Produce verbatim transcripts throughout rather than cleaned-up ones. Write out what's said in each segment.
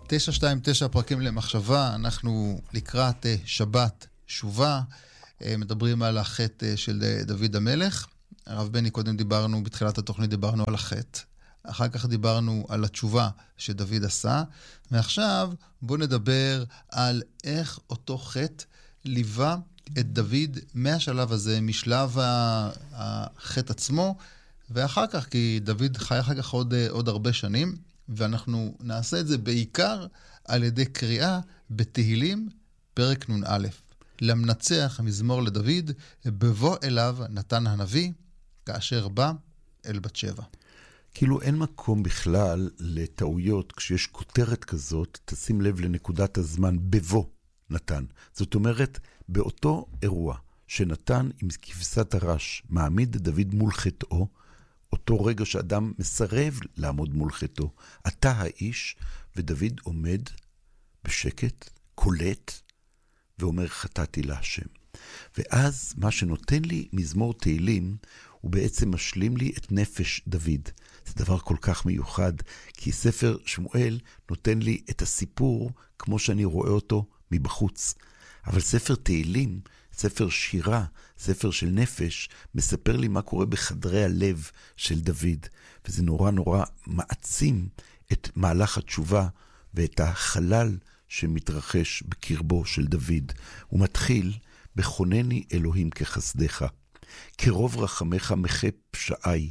תשע שתיים תשע פרקים למחשבה, אנחנו לקראת שבת שובה, מדברים על החטא של דוד המלך. הרב בני, קודם דיברנו, בתחילת התוכנית דיברנו על החטא, אחר כך דיברנו על התשובה שדוד עשה, ועכשיו בואו נדבר על איך אותו חטא ליווה את דוד מהשלב הזה, משלב החטא עצמו, ואחר כך, כי דוד חי אחר כך עוד, עוד הרבה שנים, ואנחנו נעשה את זה בעיקר על ידי קריאה בתהילים, פרק נון א'. למנצח המזמור לדוד, בבוא אליו נתן הנביא, כאשר בא אל בת שבע. כאילו אין מקום בכלל לטעויות, כשיש כותרת כזאת, תשים לב לנקודת הזמן, בבוא נתן. זאת אומרת, באותו אירוע שנתן עם כבשת הרש, מעמיד דוד מול חטאו, אותו רגע שאדם מסרב לעמוד מול חטאו, אתה האיש, ודוד עומד בשקט, קולט, ואומר חטאתי להשם. ואז מה שנותן לי מזמור תהילים, הוא בעצם משלים לי את נפש דוד. זה דבר כל כך מיוחד, כי ספר שמואל נותן לי את הסיפור כמו שאני רואה אותו מבחוץ. אבל ספר תהילים, ספר שירה, ספר של נפש, מספר לי מה קורה בחדרי הלב של דוד. וזה נורא נורא מעצים את מהלך התשובה ואת החלל שמתרחש בקרבו של דוד. הוא מתחיל, בכונני אלוהים כחסדך, כרוב רחמך מחה פשעי,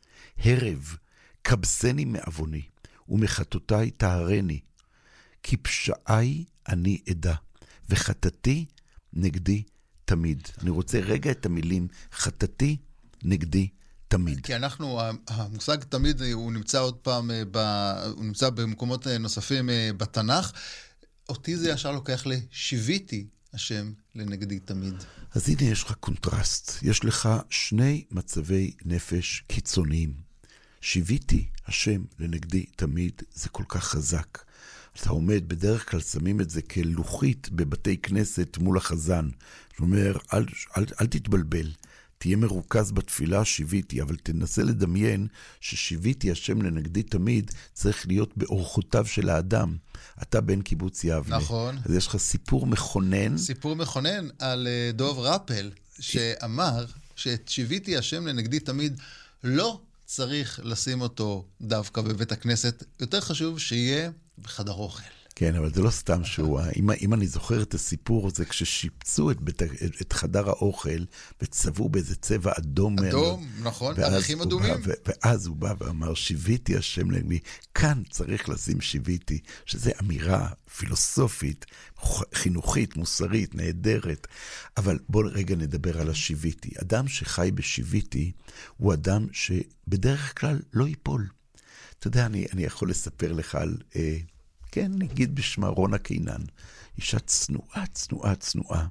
הרב כבסני מעווני, ומחטאותי טהרני, כי פשעי אני עדה, וחטאתי נגדי תמיד. אני רוצה רגע את המילים, חטאתי נגדי תמיד. כי אנחנו, המושג תמיד הוא נמצא עוד פעם, הוא נמצא במקומות נוספים בתנ"ך, אותי זה ישר לוקח לשיוויתי השם לנגדי תמיד. אז הנה יש לך קונטרסט, יש לך שני מצבי נפש קיצוניים. שיוויתי השם לנגדי תמיד, זה כל כך חזק. אתה עומד, בדרך כלל שמים את זה כלוחית בבתי כנסת מול החזן. זאת אומרת, אל, אל, אל תתבלבל, תהיה מרוכז בתפילה שיוויתי, אבל תנסה לדמיין ששיוויתי השם לנגדי תמיד צריך להיות באורחותיו של האדם. אתה בן קיבוץ יבנה. נכון. אז יש לך סיפור מכונן. סיפור מכונן על דוב רפל, שאמר שאת שיוויתי השם לנגדי תמיד לא צריך לשים אותו דווקא בבית הכנסת. יותר חשוב שיהיה בחדר אוכל. כן, אבל זה לא סתם שהוא, אם, אם אני זוכר את הסיפור הזה, כששיפצו את, את, את חדר האוכל, וצבעו באיזה צבע אדום. אדום, נכון, ערכים אדומים. בא, ו, ואז הוא בא ואמר, שיוויתי השם לגבי, כאן צריך לשים שיוויתי, שזה אמירה פילוסופית, חינוכית, מוסרית, נהדרת. אבל בואו רגע נדבר על השיוויתי. אדם שחי בשיוויתי, הוא אדם שבדרך כלל לא ייפול. אתה יודע, אני, אני יכול לספר לך על... אה, כן, נגיד בשמה רונה קינן, אישה צנועה, צנועה, צנועה,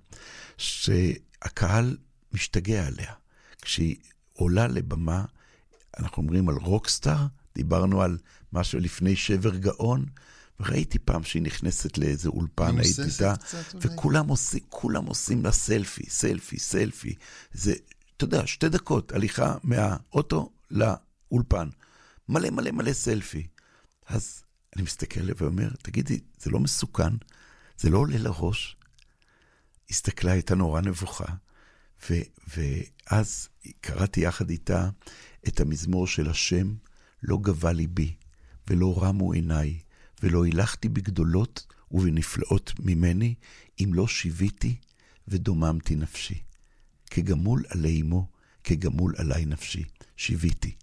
שהקהל משתגע עליה. כשהיא עולה לבמה, אנחנו אומרים על רוקסטאר, דיברנו על משהו לפני שבר גאון, וראיתי פעם שהיא נכנסת לאיזה אולפן, הייתי איתה, וכולם עושים, כולם עושים לה סלפי, סלפי, סלפי. זה, אתה יודע, שתי דקות, הליכה מהאוטו לאולפן. מלא מלא מלא סלפי. אז אני מסתכל עליה ואומר, תגידי, זה לא מסוכן, זה לא עולה לראש. הסתכלה, הייתה נורא נבוכה, ו- ואז קראתי יחד איתה את המזמור של השם, לא גבה ליבי, ולא רמו עיניי, ולא הילכתי בגדולות ובנפלאות ממני, אם לא שיוויתי ודוממתי נפשי. כגמול עלי אמו, כגמול עלי נפשי, שיוויתי.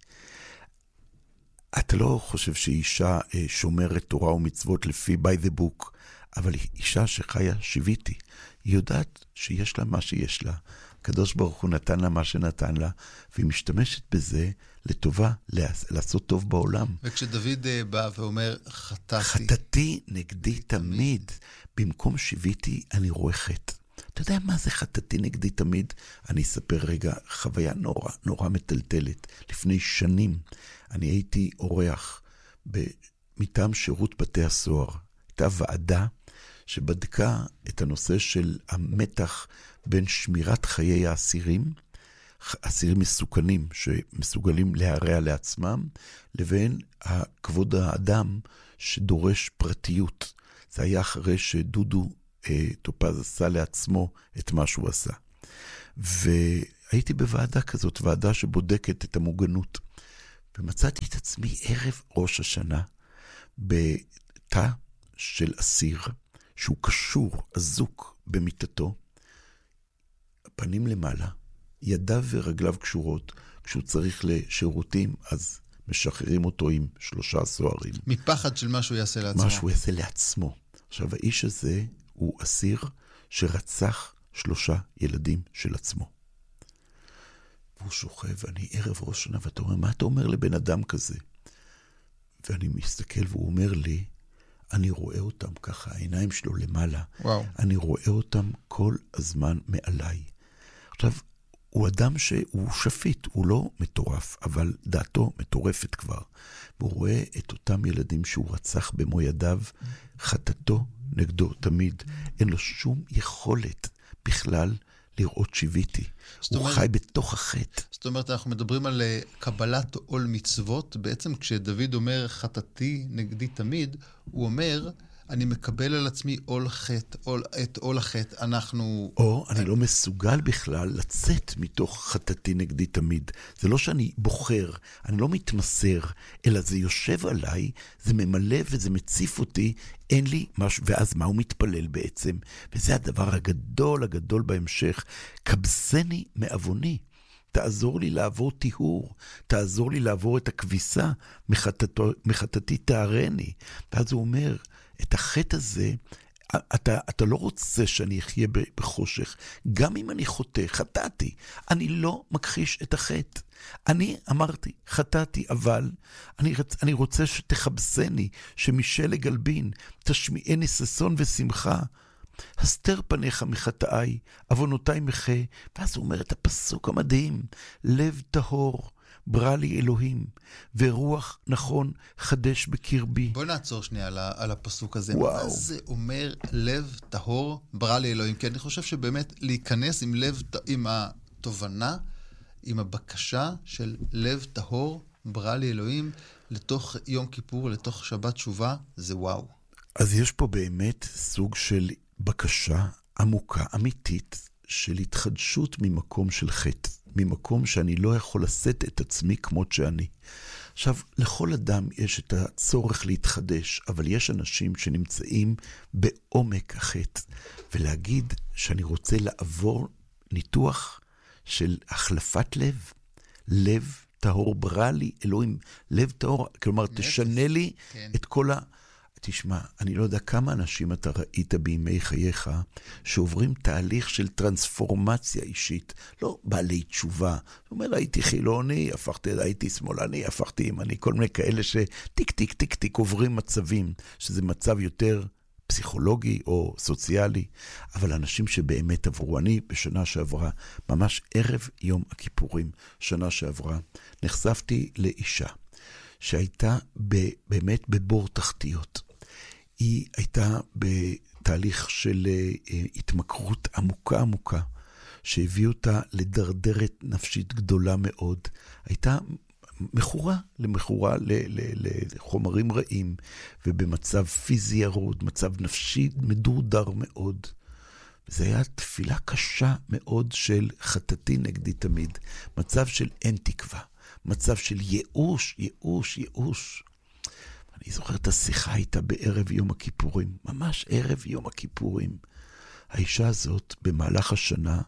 אתה לא חושב שאישה שומרת תורה ומצוות לפי by the book, אבל אישה שחיה שיוויתי. היא יודעת שיש לה מה שיש לה. הקדוש ברוך הוא נתן לה מה שנתן לה, והיא משתמשת בזה לטובה, לעשות טוב בעולם. וכשדוד בא ואומר, חטאתי. חטאתי נגדי תמיד. במקום שיוויתי, אני רואה חטא. אתה יודע מה זה חטאתי נגדי תמיד? אני אספר רגע חוויה נורא, נורא מטלטלת. לפני שנים אני הייתי אורח מטעם שירות בתי הסוהר. הייתה ועדה שבדקה את הנושא של המתח בין שמירת חיי האסירים, אסירים מסוכנים שמסוגלים להרע לעצמם, לבין כבוד האדם שדורש פרטיות. זה היה אחרי שדודו אה, טופז עשה לעצמו את מה שהוא עשה. והייתי בוועדה כזאת, ועדה שבודקת את המוגנות. ומצאתי את עצמי ערב ראש השנה, בתא של אסיר, שהוא קשור, אזוק במיטתו, פנים למעלה, ידיו ורגליו קשורות, כשהוא צריך לשירותים, אז משחררים אותו עם שלושה סוהרים. מפחד של מה שהוא יעשה לעצמו. מה שהוא יעשה לעצמו. עכשיו, האיש הזה הוא אסיר שרצח שלושה ילדים של עצמו. והוא שוכב, אני ערב ראש שנה, ואתה אומר, מה אתה אומר לבן אדם כזה? ואני מסתכל והוא אומר לי, אני רואה אותם ככה, העיניים שלו למעלה. וואו. אני רואה אותם כל הזמן מעליי. עכשיו, הוא אדם שהוא שפיט, הוא לא מטורף, אבל דעתו מטורפת כבר. והוא רואה את אותם ילדים שהוא רצח במו ידיו, חטאתו נגדו תמיד. אין לו שום יכולת בכלל לראות שיוויתי. הוא אומרת, חי בתוך החטא. זאת אומרת, אנחנו מדברים על קבלת עול מצוות. בעצם כשדוד אומר חטאתי נגדי תמיד, הוא אומר, אני מקבל על עצמי עול חטא, עול, את עול החטא. אנחנו... או אני לא מסוגל בכלל לצאת מתוך חטאתי נגדי תמיד. זה לא שאני בוחר, אני לא מתמסר, אלא זה יושב עליי, זה ממלא וזה מציף אותי, אין לי משהו, ואז מה הוא מתפלל בעצם? וזה הדבר הגדול הגדול בהמשך, קבסני מעווני. תעזור לי לעבור טיהור, תעזור לי לעבור את הכביסה, מחטאתי תערני. ואז הוא אומר, את החטא הזה, אתה, אתה לא רוצה שאני אחיה בחושך. גם אם אני חוטא, חטאתי, אני לא מכחיש את החטא. אני אמרתי, חטאתי, אבל אני, אני רוצה שתחבסני, שמשלג אלבין, תשמיעני ששון ושמחה. הסתר פניך מחטאי, עוונותיי מחה. ואז הוא אומר את הפסוק המדהים, לב טהור, ברא לי אלוהים, ורוח נכון חדש בקרבי. בוא נעצור שנייה על, על הפסוק הזה. וואו. מה זה אומר לב טהור, ברא לי אלוהים? כי אני חושב שבאמת להיכנס עם לב, עם התובנה, עם הבקשה של לב טהור, ברא לי אלוהים, לתוך יום כיפור, לתוך שבת תשובה, זה וואו. אז יש פה באמת סוג של בקשה עמוקה, אמיתית, של התחדשות ממקום של חטא, ממקום שאני לא יכול לשאת את עצמי כמות שאני. עכשיו, לכל אדם יש את הצורך להתחדש, אבל יש אנשים שנמצאים בעומק החטא, ולהגיד שאני רוצה לעבור ניתוח של החלפת לב, לב טהור ברא לי, אלוהים, לב טהור, כלומר, תשנה לי כן. את כל ה... תשמע, אני לא יודע כמה אנשים אתה ראית בימי חייך שעוברים תהליך של טרנספורמציה אישית, לא בעלי תשובה. זאת אומרת, הייתי חילוני, הפכתי, הייתי שמאלני, הפכתי ימני, כל מיני כאלה שטיק טיק טיק טיק עוברים מצבים, שזה מצב יותר פסיכולוגי או סוציאלי, אבל אנשים שבאמת עברו, אני בשנה שעברה, ממש ערב יום הכיפורים, שנה שעברה, נחשפתי לאישה שהייתה באמת בבור תחתיות. היא הייתה בתהליך של התמכרות עמוקה עמוקה, שהביא אותה לדרדרת נפשית גדולה מאוד. הייתה מכורה למכורה לחומרים רעים, ובמצב פיזי ירוד, מצב נפשי מדורדר מאוד. זה היה תפילה קשה מאוד של חטאתי נגדי תמיד. מצב של אין תקווה. מצב של ייאוש, ייאוש, ייאוש. אני זוכר את השיחה איתה בערב יום הכיפורים, ממש ערב יום הכיפורים. האישה הזאת במהלך השנה,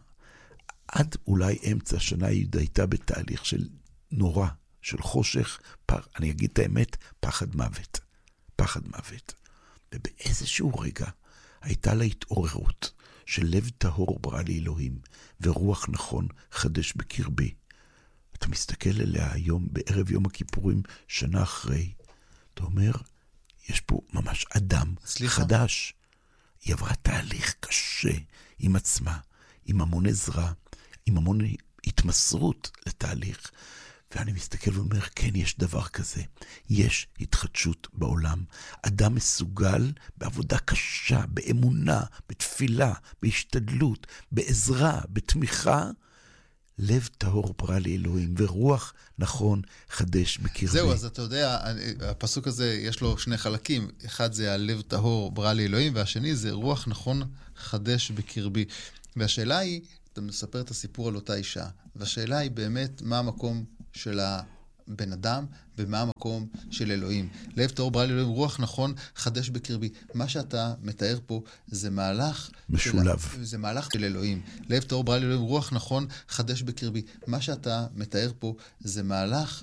עד אולי אמצע השנה, היא הייתה בתהליך של נורא, של חושך, פר, אני אגיד את האמת, פחד מוות. פחד מוות. ובאיזשהו רגע הייתה לה התעוררות של לב טהור ברא לי אלוהים, ורוח נכון חדש בקרבי. אתה מסתכל אליה היום, בערב יום הכיפורים, שנה אחרי, אתה אומר, יש פה ממש אדם סליחה. חדש. היא עברה תהליך קשה עם עצמה, עם המון עזרה, עם המון התמסרות לתהליך. ואני מסתכל ואומר, כן, יש דבר כזה. יש התחדשות בעולם. אדם מסוגל בעבודה קשה, באמונה, בתפילה, בהשתדלות, בעזרה, בתמיכה, לב טהור ברא לי אלוהים, ורוח נכון חדש בקרבי. זהו, אז אתה יודע, הפסוק הזה יש לו שני חלקים. אחד זה הלב טהור ברא לי אלוהים, והשני זה רוח נכון חדש בקרבי. והשאלה היא, אתה מספר את הסיפור על אותה אישה, והשאלה היא באמת מה המקום של הבן אדם, ומה המקום של אלוהים. לב טהור ברא לי אלוהים, רוח נכון חדש בקרבי. מה שאתה מתאר פה זה מהלך משולב. של, זה מהלך של אלוהים. לב טהור ברא לי אלוהים, רוח נכון חדש בקרבי. מה שאתה מתאר פה זה מהלך